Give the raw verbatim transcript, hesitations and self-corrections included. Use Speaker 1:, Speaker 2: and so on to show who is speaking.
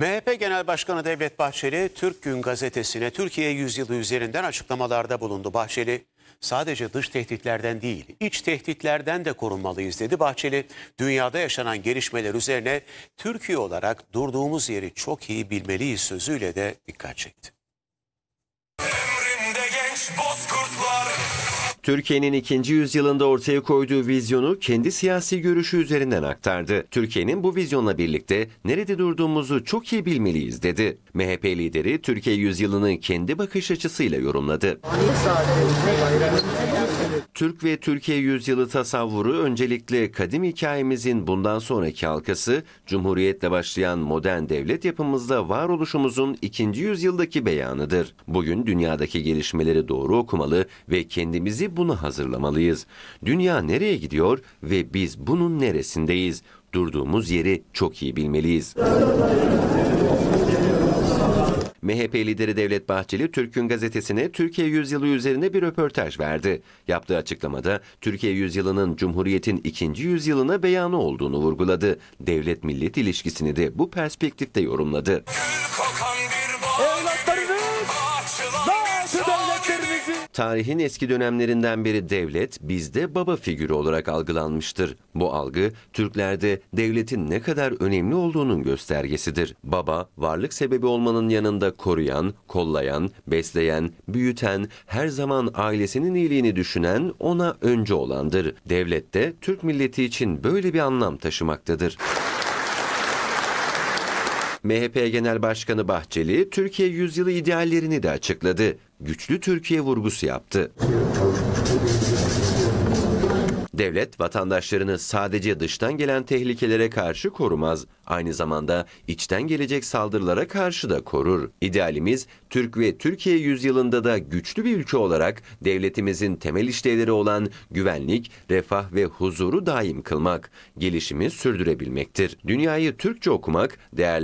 Speaker 1: M H P Genel Başkanı Devlet Bahçeli, Türk Gün Gazetesi'ne Türkiye yüzyılı üzerinden açıklamalarda bulundu. Bahçeli, sadece dış tehditlerden değil, iç tehditlerden de korunmalıyız dedi. Bahçeli, dünyada yaşanan gelişmeler üzerine Türkiye olarak durduğumuz yeri çok iyi bilmeliyiz sözüyle de dikkat çekti.
Speaker 2: Emrinde genç bozkurtlar.
Speaker 3: Türkiye'nin ikinci yüzyılında ortaya koyduğu vizyonu kendi siyasi görüşü üzerinden aktardı. Türkiye'nin bu vizyonla birlikte nerede durduğumuzu çok iyi bilmeliyiz dedi. M H P lideri Türkiye yüzyılını kendi bakış açısıyla yorumladı. Türk ve Türkiye yüzyılı tasavvuru öncelikle kadim hikayemizin bundan sonraki halkası, Cumhuriyetle başlayan modern devlet yapımızda varoluşumuzun ikinci yüzyıldaki beyanıdır. Bugün dünyadaki gelişmeleri doğru okumalı ve kendimizi buna hazırlamalıyız. Dünya nereye gidiyor ve biz bunun neresindeyiz? Durduğumuz yeri çok iyi bilmeliyiz. M H P lideri Devlet Bahçeli, Türk Gün Gazetesi'ne Türkiye yüzyılı üzerine bir röportaj verdi. Yaptığı açıklamada Türkiye yüzyılının Cumhuriyet'in ikinci yüzyılına beyanı olduğunu vurguladı. Devlet-millet ilişkisini de bu perspektifte yorumladı. Tarihin eski dönemlerinden beri devlet bizde baba figürü olarak algılanmıştır. Bu algı Türklerde devletin ne kadar önemli olduğunun göstergesidir. Baba, varlık sebebi olmanın yanında koruyan, kollayan, besleyen, büyüten, her zaman ailesinin iyiliğini düşünen, ona önce olandır. Devlet de Türk milleti için böyle bir anlam taşımaktadır. M H P Genel Başkanı Bahçeli, Türkiye yüzyılı ideallerini de açıkladı. Güçlü Türkiye vurgusu yaptı. Devlet, vatandaşlarını sadece dıştan gelen tehlikelere karşı korumaz, aynı zamanda içten gelecek saldırılara karşı da korur. İdealimiz, Türk ve Türkiye yüzyılında da güçlü bir ülke olarak devletimizin temel işlevleri olan güvenlik, refah ve huzuru daim kılmak, gelişimi sürdürebilmektir. Dünyayı Türkçe okumak, değerli